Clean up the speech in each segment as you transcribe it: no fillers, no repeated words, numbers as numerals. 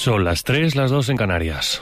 Son las 3, las 2 en Canarias.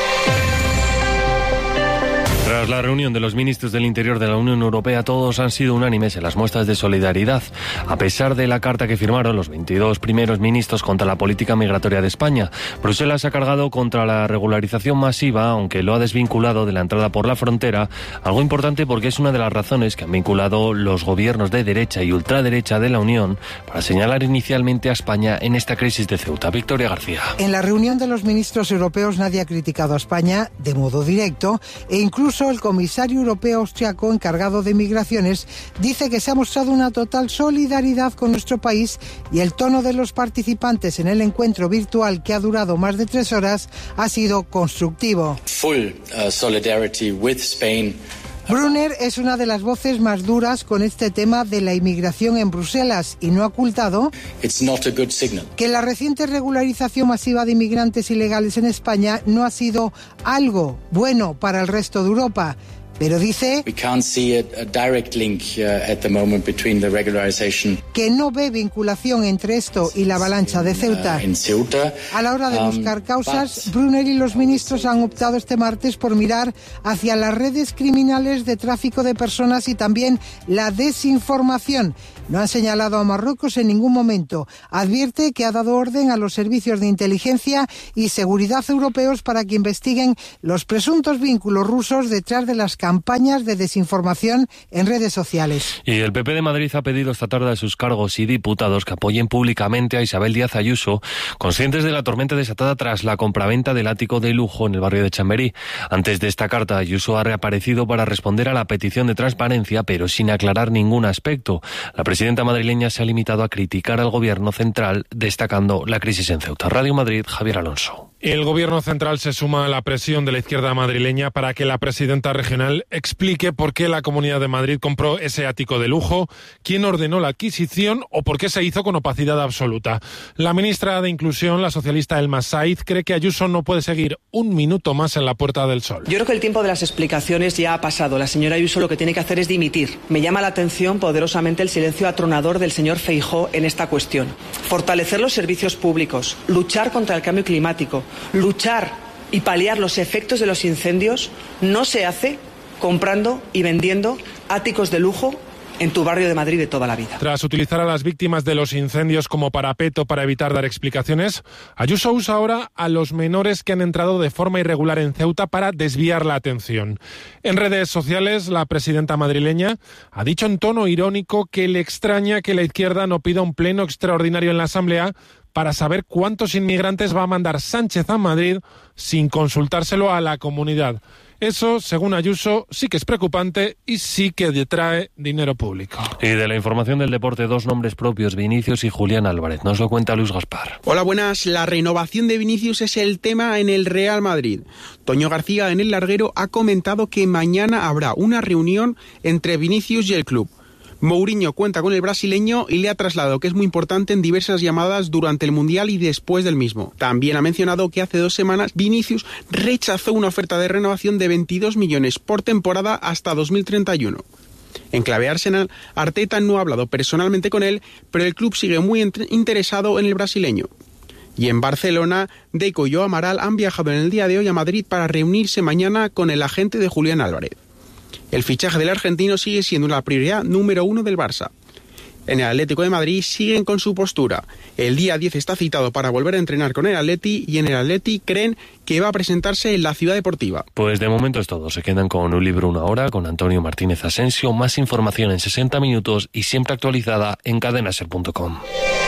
Tras la reunión de los ministros del Interior de la Unión Europea, todos han sido unánimes en las muestras de solidaridad, a pesar de la carta que firmaron los 22 primeros ministros contra la política migratoria de España. Bruselas ha cargado contra la regularización masiva, aunque lo ha desvinculado de la entrada por la frontera, algo importante porque es una de las razones que han vinculado los gobiernos de derecha y ultraderecha de la Unión para señalar inicialmente a España en esta crisis de Ceuta. Victoria García. En la reunión de los ministros europeos nadie ha criticado a España de modo directo e incluso el comisario europeo austriaco encargado de migraciones dice que se ha mostrado una total solidaridad con nuestro país y el tono de los participantes en el encuentro virtual que ha durado más de 3 horas ha sido constructivo. Full solidarity with Spain. Brunner es una de las voces más duras con este tema de la inmigración en Bruselas y no ha ocultado que la reciente regularización masiva de inmigrantes ilegales en España no ha sido algo bueno para el resto de Europa. Pero dice que no ve vinculación entre esto y la avalancha de Ceuta. A la hora de buscar causas, Brunner y los ministros han optado este martes por mirar hacia las redes criminales de tráfico de personas y también la desinformación. No han señalado a Marruecos en ningún momento. Advierte que ha dado orden a los servicios de inteligencia y seguridad europeos para que investiguen los presuntos vínculos rusos detrás de las campañas de desinformación en redes sociales. Y el PP de Madrid ha pedido esta tarde a sus cargos y diputados que apoyen públicamente a Isabel Díaz Ayuso, conscientes de la tormenta desatada tras la compraventa del ático de lujo en el barrio de Chamberí. Antes de esta carta, Ayuso ha reaparecido para responder a la petición de transparencia, pero sin aclarar ningún aspecto. La presidenta madrileña se ha limitado a criticar al gobierno central, destacando la crisis en Ceuta. Radio Madrid, Javier Alonso. El gobierno central se suma a la presión de la izquierda madrileña para que la presidenta regional explique por qué la Comunidad de Madrid compró ese ático de lujo, quién ordenó la adquisición o por qué se hizo con opacidad absoluta. La ministra de Inclusión, la socialista Elma Saiz, cree que Ayuso no puede seguir un minuto más en la Puerta del Sol. Yo creo que el tiempo de las explicaciones ya ha pasado. La señora Ayuso lo que tiene que hacer es dimitir. Me llama la atención poderosamente el silencio atronador del señor Feijóo en esta cuestión. Fortalecer los servicios públicos, luchar contra el cambio climático, luchar y paliar los efectos de los incendios no se hace comprando y vendiendo áticos de lujo en tu barrio de Madrid de toda la vida. Tras utilizar a las víctimas de los incendios como parapeto para evitar dar explicaciones, Ayuso usa ahora a los menores que han entrado de forma irregular en Ceuta para desviar la atención. En redes sociales, la presidenta madrileña ha dicho en tono irónico que le extraña que la izquierda no pida un pleno extraordinario en la Asamblea para saber cuántos inmigrantes va a mandar Sánchez a Madrid sin consultárselo a la comunidad. Eso, según Ayuso, sí que es preocupante y sí que detrae dinero público. Y de la información del deporte, 2 nombres propios, Vinicius y Julián Álvarez. Nos lo cuenta Luis Gaspar. Hola, buenas. La renovación de Vinicius es el tema en el Real Madrid. Toño García, en El Larguero, ha comentado que mañana habrá una reunión entre Vinicius y el club. Mourinho cuenta con el brasileño y le ha trasladado que es muy importante en diversas llamadas durante el Mundial y después del mismo. También ha mencionado que hace 2 semanas Vinicius rechazó una oferta de renovación de 22 millones por temporada hasta 2031. En clave Arsenal, Arteta no ha hablado personalmente con él, pero el club sigue muy interesado en el brasileño. Y en Barcelona, Deco y Joao Amaral han viajado en el día de hoy a Madrid para reunirse mañana con el agente de Julián Álvarez. El fichaje del argentino sigue siendo la prioridad número 1 del Barça. En el Atlético de Madrid siguen con su postura. El día 10 está citado para volver a entrenar con el Atleti y en el Atleti creen que va a presentarse en la Ciudad Deportiva. Pues de momento es todo. Se quedan con Un Libro, Una Hora, con Antonio Martínez Asensio. Más información en 60 minutos y siempre actualizada en cadenaser.com.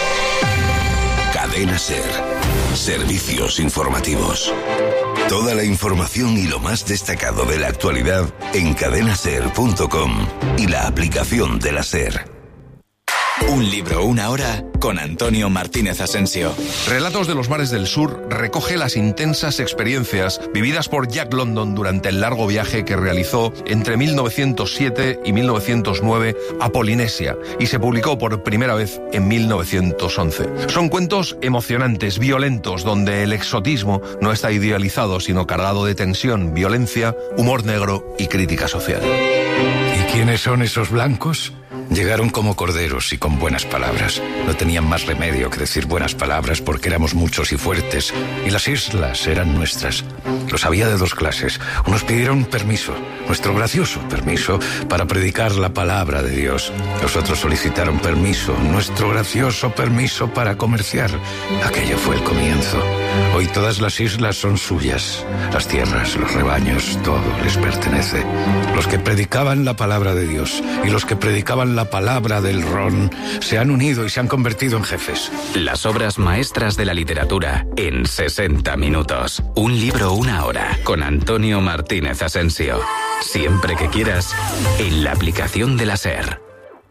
Cadena Ser. Servicios informativos. Toda la información y lo más destacado de la actualidad en cadenaser.com y la aplicación de la SER. Un libro, una hora, con Antonio Martínez Asensio. Relatos de los mares del sur recoge las intensas experiencias vividas por Jack London durante el largo viaje que realizó entre 1907 y 1909 a Polinesia y se publicó por primera vez en 1911. Son cuentos emocionantes, violentos, donde el exotismo no está idealizado, sino cargado de tensión, violencia, humor negro y crítica social. ¿Y quiénes son esos blancos? Llegaron como corderos y con buenas palabras. No tenían más remedio que decir buenas palabras porque éramos muchos y fuertes, y las islas eran nuestras. Los había de dos clases. Unos pidieron permiso, nuestro gracioso permiso, para predicar la palabra de Dios. Los otros solicitaron permiso, nuestro gracioso permiso para comerciar. Aquello fue el comienzo. Hoy todas las islas son suyas. Las tierras, los rebaños, todo les pertenece. Los que predicaban la palabra de Dios y los que predicaban la palabra del ron se han unido y se han convertido en jefes. Las obras maestras de la literatura en 60 minutos. Un libro, una hora, con Antonio Martínez Asensio. Siempre que quieras, en la aplicación de la SER.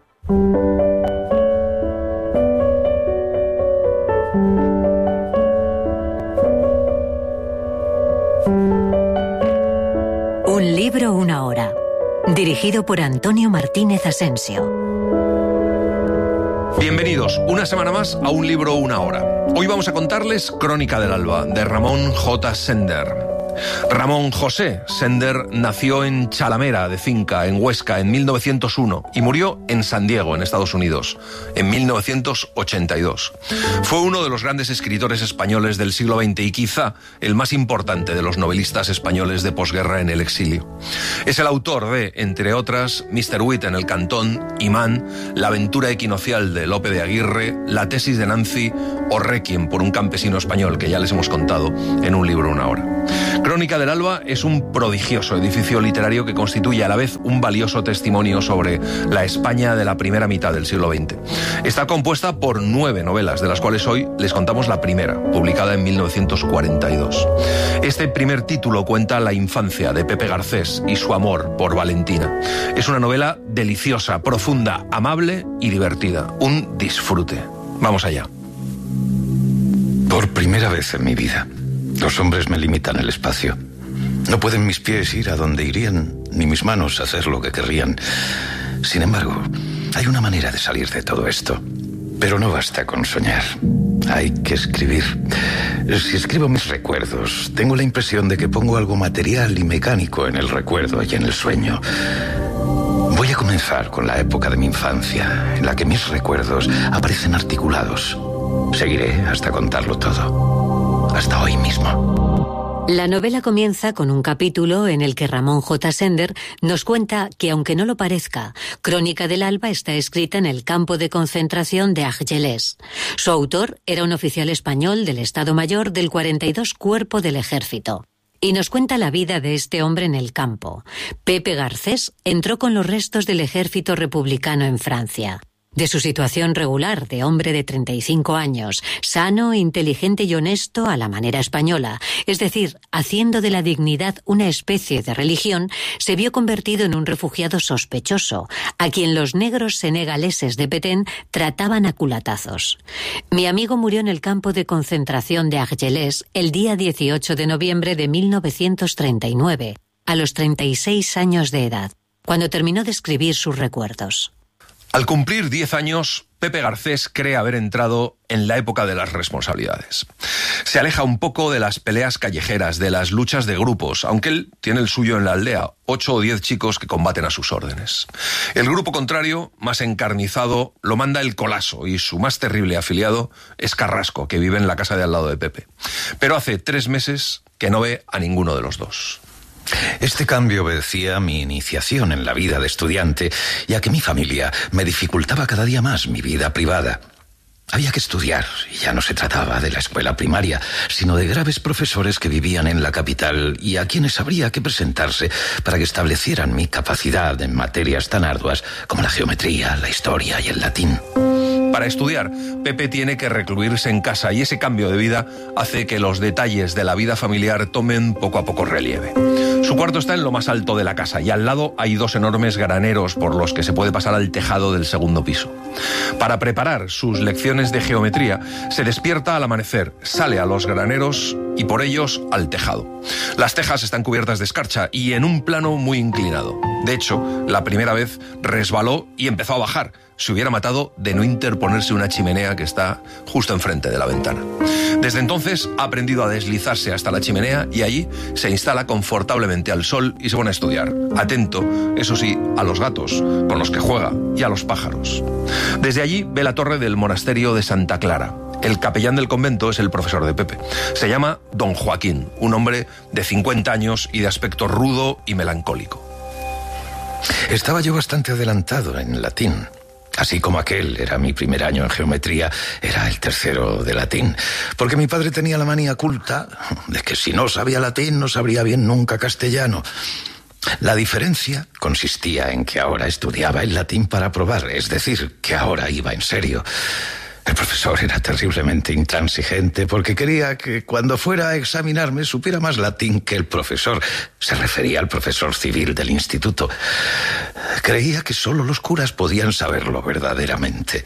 Un libro, una hora. Dirigido por Antonio Martínez Asensio. Bienvenidos una semana más a Un libro, una hora. Hoy vamos a contarles Crónica del Alba, de Ramón J. Sender. Ramón José Sender nació en Chalamera de Finca, en Huesca, en 1901 y murió en San Diego, en Estados Unidos, en 1982. Fue uno de los grandes escritores españoles del siglo XX y quizá el más importante de los novelistas españoles de posguerra en el exilio. Es el autor de, entre otras, Mr. Witt en el Cantón, Imán, La aventura equinocial de Lope de Aguirre, La tesis de Nancy o Requiem por un campesino español, que ya les hemos contado en Un libro, una hora. Crónica del Alba es un prodigioso edificio literario que constituye a la vez un valioso testimonio sobre la España de la primera mitad del siglo XX. Está compuesta por 9 novelas, de las cuales hoy les contamos la primera, publicada en 1942. Este primer título cuenta la infancia de Pepe Garcés y su amor por Valentina. Es una novela deliciosa, profunda, amable y divertida. Un disfrute. Vamos allá. Por primera vez en mi vida, los hombres me limitan el espacio. No pueden mis pies ir a donde irían, ni mis manos hacer lo que querrían. Sin embargo, hay una manera de salir de todo esto. Pero no basta con soñar. Hay que escribir. Si escribo mis recuerdos, tengo la impresión de que pongo algo material y mecánico en el recuerdo y en el sueño. Voy a comenzar con la época de mi infancia, en la que mis recuerdos aparecen articulados. Seguiré hasta contarlo todo. Hasta hoy mismo. La novela comienza con un capítulo en el que Ramón J. Sender nos cuenta que, aunque no lo parezca, Crónica del Alba está escrita en el campo de concentración de Argelès. Su autor era un oficial español del Estado Mayor del 42 Cuerpo del Ejército. Y nos cuenta la vida de este hombre en el campo. Pepe Garcés entró con los restos del ejército republicano en Francia. De su situación regular de hombre de 35 años, sano, inteligente y honesto a la manera española, es decir, haciendo de la dignidad una especie de religión, se vio convertido en un refugiado sospechoso, a quien los negros senegaleses de Petén trataban a culatazos. Mi amigo murió en el campo de concentración de Argelès el día 18 de noviembre de 1939, a los 36 años de edad, cuando terminó de escribir sus recuerdos. Al cumplir 10 años, Pepe Garcés cree haber entrado en la época de las responsabilidades. Se aleja un poco de las peleas callejeras, de las luchas de grupos, aunque él tiene el suyo en la aldea, 8 o 10 chicos que combaten a sus órdenes. El grupo contrario, más encarnizado, lo manda el Colaso y su más terrible afiliado es Carrasco, que vive en la casa de al lado de Pepe. Pero hace 3 meses que no ve a ninguno de los dos. Este cambio obedecía a mi iniciación en la vida de estudiante y a que mi familia me dificultaba cada día más mi vida privada. Había que estudiar, y ya no se trataba de la escuela primaria, sino de graves profesores que vivían en la capital y a quienes habría que presentarse para que establecieran mi capacidad en materias tan arduas como la geometría, la historia y el latín. Para estudiar, Pepe tiene que recluirse en casa y ese cambio de vida hace que los detalles de la vida familiar tomen poco a poco relieve. Su cuarto está en lo más alto de la casa y al lado hay 2 enormes graneros por los que se puede pasar al tejado del segundo piso. Para preparar sus lecciones de geometría, se despierta al amanecer, sale a los graneros y por ellos al tejado. Las tejas están cubiertas de escarcha y en un plano muy inclinado. De hecho, la primera vez resbaló y empezó a bajar. Se hubiera matado de no interponerse una chimenea que está justo enfrente de la ventana. Desde entonces ha aprendido a deslizarse hasta la chimenea y allí se instala confortablemente al sol y se pone a estudiar. Atento, eso sí, a los gatos, con los que juega, y a los pájaros. Desde allí ve la torre del monasterio de Santa Clara. El capellán del convento es el profesor de Pepe. Se llama Don Joaquín, un hombre de 50 años y de aspecto rudo y melancólico. Estaba yo bastante adelantado en latín. Así como aquel era mi primer año en geometría, era el tercero de latín. Porque mi padre tenía la manía culta de que si no sabía latín, no sabría bien nunca castellano. La diferencia consistía en que ahora estudiaba el latín para aprobar, es decir, que ahora iba en serio. El profesor era terriblemente intransigente porque quería que cuando fuera a examinarme supiera más latín que el profesor. Se refería al profesor civil del instituto. Creía que solo los curas podían saberlo verdaderamente.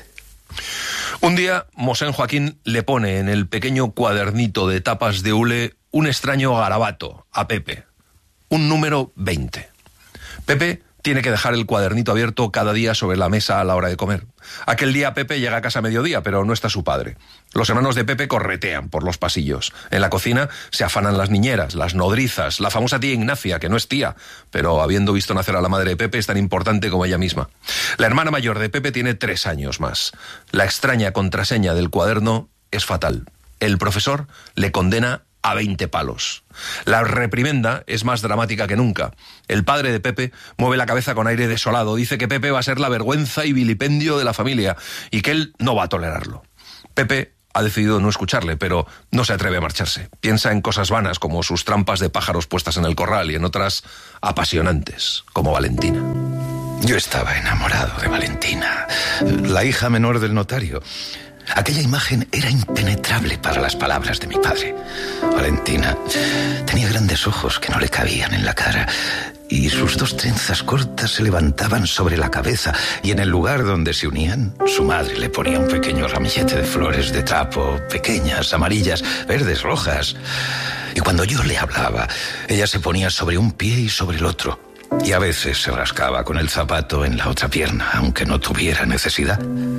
Un día, Mosén Joaquín le pone en el pequeño cuadernito de tapas de hule un extraño garabato a Pepe. Un número 20. Pepe tiene que dejar el cuadernito abierto cada día sobre la mesa a la hora de comer. Aquel día Pepe llega a casa a mediodía, pero no está su padre. Los hermanos de Pepe corretean por los pasillos. En la cocina se afanan las niñeras, las nodrizas, la famosa tía Ignacia, que no es tía, pero habiendo visto nacer a la madre de Pepe es tan importante como ella misma. La hermana mayor de Pepe tiene 3 años más. La extraña contraseña del cuaderno es fatal. El profesor le condena a 20 palos. La reprimenda es más dramática que nunca. El padre de Pepe mueve la cabeza con aire desolado. Dice que Pepe va a ser la vergüenza y vilipendio de la familia y que él no va a tolerarlo. Pepe ha decidido no escucharle, pero no se atreve a marcharse. Piensa en cosas vanas como sus trampas de pájaros puestas en el corral y en otras apasionantes, como Valentina. Yo estaba enamorado de Valentina, la hija menor del notario. Aquella imagen era impenetrable para las palabras de mi padre. Valentina tenía grandes ojos que no le cabían en la cara y sus 2 trenzas cortas se levantaban sobre la cabeza y en el lugar donde se unían, su madre le ponía un pequeño ramillete de flores de trapo, pequeñas, amarillas, verdes, rojas. Y cuando yo le hablaba, ella se ponía sobre un pie y sobre el otro. Y a veces se rascaba con el zapato en la otra pierna, aunque no tuviera necesidad.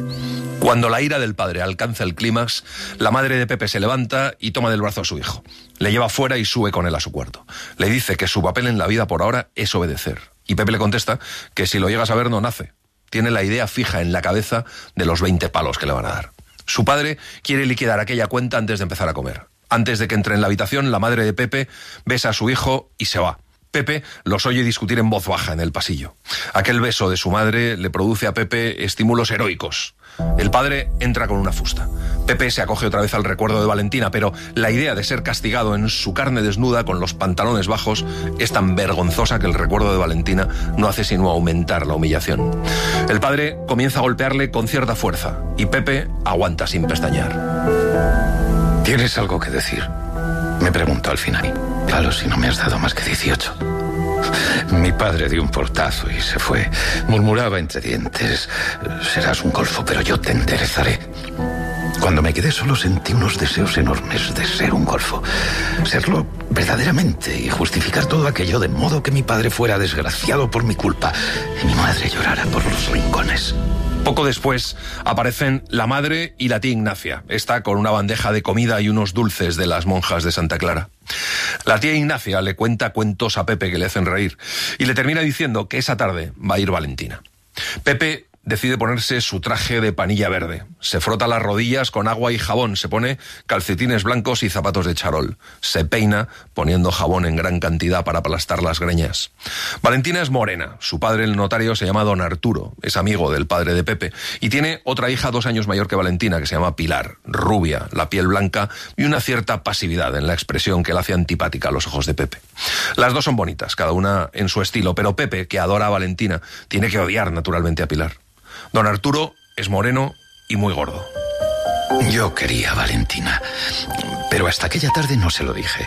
Cuando la ira del padre alcanza el clímax, la madre de Pepe se levanta y toma del brazo a su hijo. Le lleva fuera y sube con él a su cuarto. Le dice que su papel en la vida por ahora es obedecer. Y Pepe le contesta que si lo llega a saber no nace. Tiene la idea fija en la cabeza de los 20 palos que le van a dar. Su padre quiere liquidar aquella cuenta antes de empezar a comer. Antes de que entre en la habitación, la madre de Pepe besa a su hijo y se va. Pepe los oye discutir en voz baja en el pasillo. Aquel beso de su madre le produce a Pepe estímulos heroicos. El padre entra con una fusta. Pepe se acoge otra vez al recuerdo de Valentina, pero la idea de ser castigado en su carne desnuda con los pantalones bajos es tan vergonzosa que el recuerdo de Valentina no hace sino aumentar la humillación. El padre comienza a golpearle con cierta fuerza y Pepe aguanta sin pestañear. ¿Tienes algo que decir?, me preguntó al final. Claro, si no me has dado más que 18. Mi padre dio un portazo y se fue. Murmuraba entre dientes: serás un golfo, pero yo te enderezaré. Cuando me quedé solo sentí unos deseos enormes de ser un golfo. Serlo verdaderamente y justificar todo aquello de modo que mi padre fuera desgraciado por mi culpa y mi madre llorara por los rincones. Poco después aparecen la madre y la tía Ignacia. Está con una bandeja de comida y unos dulces de las monjas de Santa Clara. La tía Ignacia le cuenta cuentos a Pepe que le hacen reír y le termina diciendo que esa tarde va a ir Valentina. Pepe decide ponerse su traje de panilla verde. Se frota las rodillas con agua y jabón, se pone calcetines blancos y zapatos de charol. Se peina poniendo jabón en gran cantidad para aplastar las greñas. Valentina es morena. Su padre, el notario, se llama Don Arturo. Es amigo del padre de Pepe. Y tiene otra hija 2 años mayor que Valentina, que se llama Pilar. Rubia, la piel blanca y una cierta pasividad en la expresión que la hace antipática a los ojos de Pepe. Las 2 son bonitas, cada una en su estilo, pero Pepe, que adora a Valentina, tiene que odiar naturalmente a Pilar. Don Arturo es moreno y muy gordo. Yo quería a Valentina, pero hasta aquella tarde no se lo dije.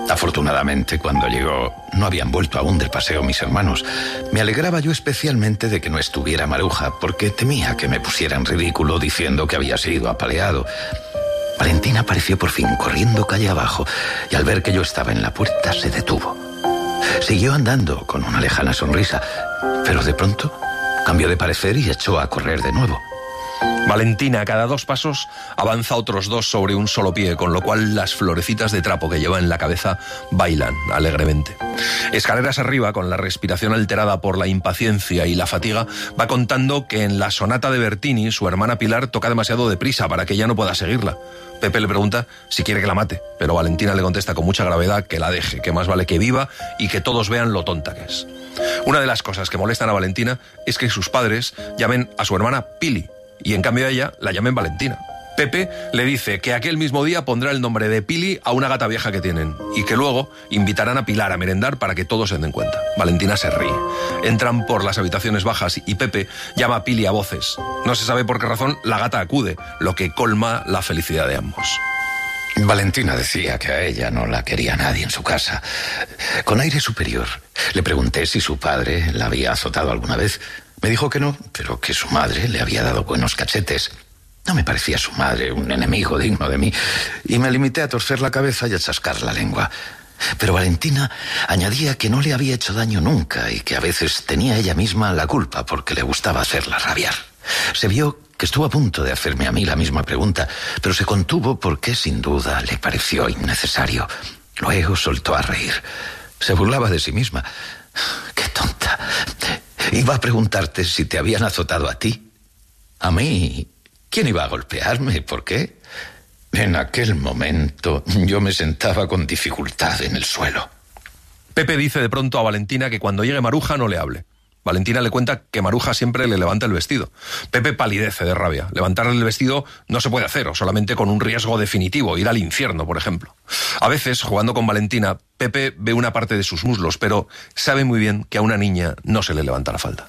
Afortunadamente, cuando llegó, no habían vuelto aún del paseo mis hermanos. Me alegraba yo especialmente de que no estuviera Maruja, porque temía que me pusiera en ridículo diciendo que había sido apaleado. Valentina apareció por fin corriendo calle abajo, y al ver que yo estaba en la puerta se detuvo. Siguió andando con una lejana sonrisa, pero de pronto cambió de parecer y echó a correr de nuevo. Valentina, a cada 2 pasos, avanza otros 2 sobre un solo pie, con lo cual las florecitas de trapo que lleva en la cabeza bailan alegremente. Escaleras arriba, con la respiración alterada por la impaciencia y la fatiga, va contando que en la sonata de Bertini su hermana Pilar toca demasiado deprisa para que ella no pueda seguirla. Pepe le pregunta si quiere que la mate, pero Valentina le contesta con mucha gravedad que la deje, que más vale que viva y que todos vean lo tonta que es. Una de las cosas que molestan a Valentina es que sus padres llamen a su hermana Pili, y en cambio a ella la llamen Valentina. Pepe le dice que aquel mismo día pondrá el nombre de Pili a una gata vieja que tienen y que luego invitarán a Pilar a merendar para que todos se den cuenta. Valentina se ríe. Entran por las habitaciones bajas y Pepe llama a Pili a voces. No se sabe por qué razón la gata acude, lo que colma la felicidad de ambos. Valentina decía que a ella no la quería nadie en su casa. Con aire superior, le pregunté si su padre la había azotado alguna vez. Me dijo que no, pero que su madre le había dado buenos cachetes. No me parecía su madre un enemigo digno de mí, y me limité a torcer la cabeza y a chascar la lengua. Pero Valentina añadía que no le había hecho daño nunca y que a veces tenía ella misma la culpa porque le gustaba hacerla rabiar. Se vio que estuvo a punto de hacerme a mí la misma pregunta, pero se contuvo porque sin duda le pareció innecesario. Luego soltó a reír. Se burlaba de sí misma. ¡Qué tonta! Iba a preguntarte si te habían azotado a ti. ¿A mí? ¿Quién iba a golpearme? ¿Por qué? En aquel momento yo me sentaba con dificultad en el suelo. Pepe dice de pronto a Valentina que cuando llegue Maruja no le hable. Valentina le cuenta que Maruja siempre le levanta el vestido. Pepe palidece de rabia. Levantarle el vestido no se puede hacer, o solamente con un riesgo definitivo, ir al infierno, por ejemplo. A veces, jugando con Valentina, Pepe ve una parte de sus muslos, pero sabe muy bien que a una niña no se le levanta la falda.